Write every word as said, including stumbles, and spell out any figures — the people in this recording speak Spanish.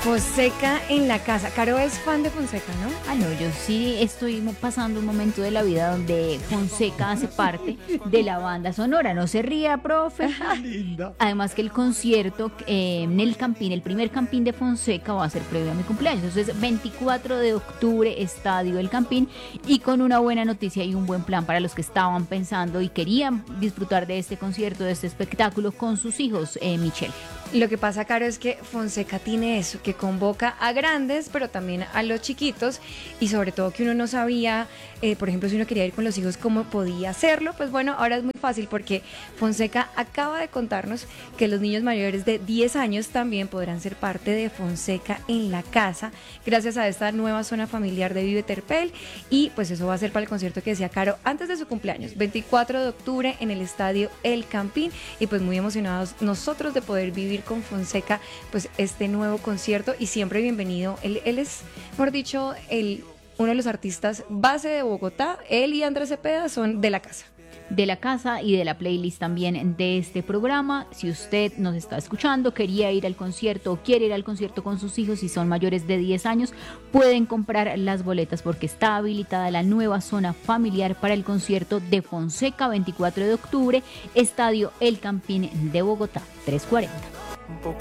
Fonseca en la casa. Caro es fan de Fonseca, ¿no? Ah, no, yo sí estoy pasando un momento de la vida donde Fonseca hace parte de la banda sonora. No se ría, profe. Linda. Además que el concierto eh, en el Campín, el primer Campín de Fonseca va a ser previo a mi cumpleaños. Entonces, veinticuatro de octubre, Estadio El Campín, y con una buena noticia y un buen plan para los que estaban pensando y querían disfrutar de este concierto, de este espectáculo con sus hijos, eh, Michelle. Lo que pasa, Caro, es que Fonseca tiene eso, que convoca a grandes, pero también a los chiquitos, y sobre todo que uno no sabía, eh, por ejemplo, si uno quería ir con los hijos, cómo podía hacerlo. Pues bueno, ahora es muy fácil porque Fonseca acaba de contarnos que los niños mayores de diez años también podrán ser parte de Fonseca en la casa, gracias a esta nueva zona familiar de Vive Terpel, y pues eso va a ser para el concierto que decía Caro antes de su cumpleaños, veinticuatro de octubre en el Estadio El Campín, y pues muy emocionados nosotros de poder vivir con Fonseca pues este nuevo concierto, y siempre bienvenido. Él, él es, mejor dicho, el, uno de los artistas base de Bogotá. Él y Andrés Cepeda son de la casa. De la casa y de la playlist también de este programa. Si usted nos está escuchando, quería ir al concierto o quiere ir al concierto con sus hijos y son mayores de diez años, pueden comprar las boletas porque está habilitada la nueva zona familiar para el concierto de Fonseca, veinticuatro de octubre, Estadio El Campín de Bogotá, trescientos cuarenta.